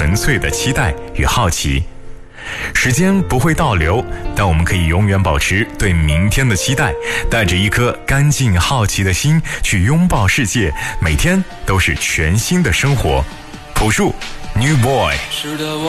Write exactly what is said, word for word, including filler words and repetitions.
纯粹的期待与好奇。时间不会倒流，但我们可以永远保持对明天的期待，带着一颗干净好奇的心去拥抱世界，每天都是全新的生活。朴树 New Boy。